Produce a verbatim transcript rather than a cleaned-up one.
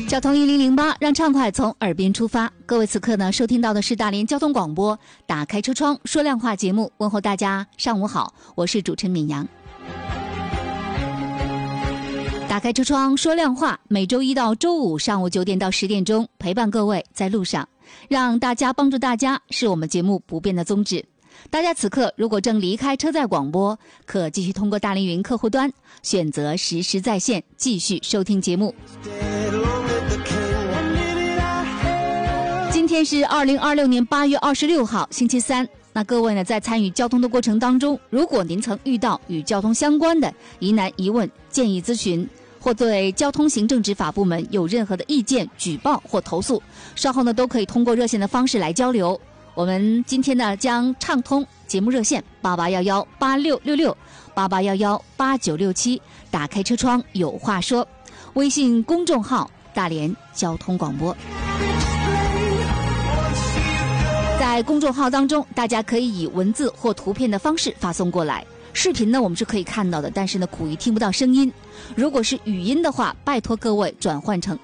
交通一零零八，让畅快从耳边出发。各位此刻呢，收听到的是大连交通广播，打开车窗说亮话节目，问候大家上午好，我是主持人闵阳。打开车窗说亮话，每周一到周五上午九点到十点钟，陪伴各位在路上，让大家帮助大家，是我们节目不变的宗旨。大家此刻如果正离开车载广播，可继续通过大连云客户端选择实时在线，继续收听节目。今天是二零二六年八月二十六号，星期三。那各位呢，在参与交通的过程当中，如果您曾遇到与交通相关的疑难疑问、建议咨询，或对交通行政执法部门有任何的意见、举报或投诉，稍后呢都可以通过热线的方式来交流。我们今天呢将畅通节目热线八八幺幺八六六六、八八幺幺八九六七，打开车窗有话说。微信公众号大连交通广播。在公众号当中，大家可以以文字或图片的方式发送过来。视频呢我们是可以看到的，但是呢苦于听不到声音。如果是语音的话，拜托各位转换成